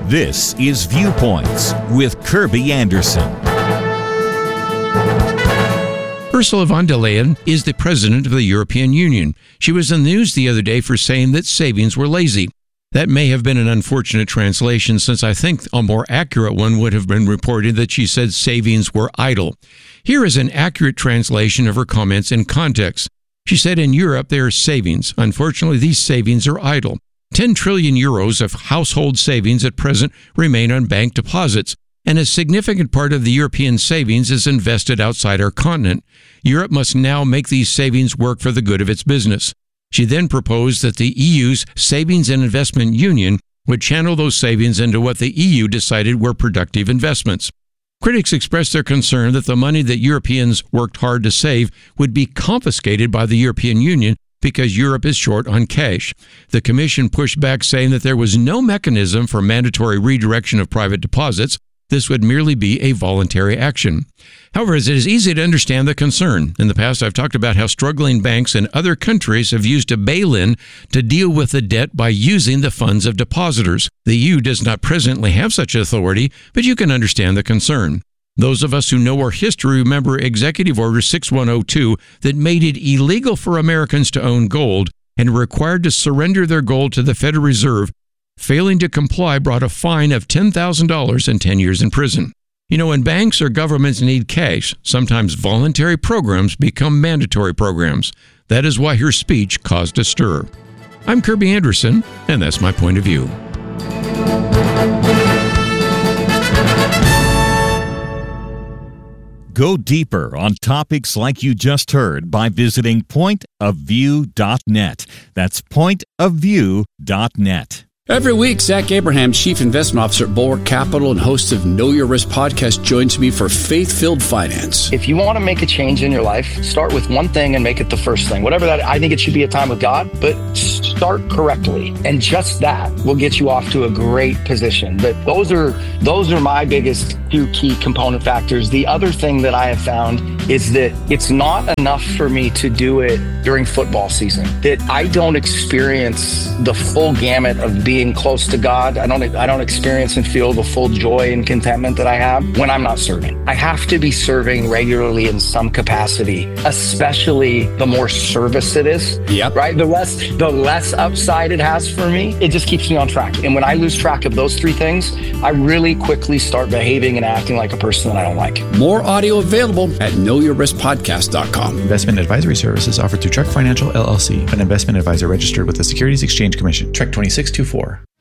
This is Viewpoints with Kirby Anderson. Ursula von der Leyen is the president of the European Union. She was in the news the other day for saying that savings were lazy. That may have been an unfortunate translation, since I think a more accurate one would have been reported that she said savings were idle. Here is an accurate translation of her comments in context. She said in Europe there are savings. Unfortunately, these savings are idle. 10 trillion euros of household savings at present remain on bank deposits, and a significant part of the European savings is invested outside our continent. Europe must now make these savings work for the good of its business. She then proposed that the EU's Savings and Investment Union would channel those savings into what the EU decided were productive investments. Critics expressed their concern that the money that Europeans worked hard to save would be confiscated by the European Union because Europe is short on cash. The Commission pushed back, saying that there was no mechanism for mandatory redirection of private deposits. This would merely be a voluntary action. However, it is easy to understand the concern. In the past, I've talked about how struggling banks in other countries have used a bail-in to deal with the debt by using the funds of depositors. The EU does not presently have such authority, but you can understand the concern. Those of us who know our history remember Executive Order 6102 that made it illegal for Americans to own gold and required to surrender their gold to the Federal Reserve. Failing to comply brought a fine of $10,000 and 10 years in prison. You know, when banks or governments need cash, sometimes voluntary programs become mandatory programs. That is why her speech caused a stir. I'm Kirby Anderson, and that's my point of view. Go deeper on topics like you just heard by visiting pointofview.net. That's pointofview.net. Every week, Zach Abraham, Chief Investment Officer at Bulwark Capital and host of Know Your Risk podcast, joins me for Faith-Filled Finance. If you want to make a change in your life, start with one thing and make it the first thing. Whatever that, I think it should be a time with God, but start correctly. And just that will get you off to a great position. But those are my biggest two key component factors. The other thing that I have found is that it's not enough for me to do it during football season, that I don't experience the full gamut of being close to God. I don't experience and feel the full joy and contentment that I have when I'm not serving. I have to be serving regularly in some capacity, especially the more service it is. Yep. Right? The less upside it has for me, it just keeps me on track. And when I lose track of those three things, I really quickly start behaving and acting like a person that I don't like. More audio available at knowyourriskpodcast.com. Investment advisory services offered through Trek Financial LLC, an investment advisor registered with the Securities Exchange Commission. Trek 2624.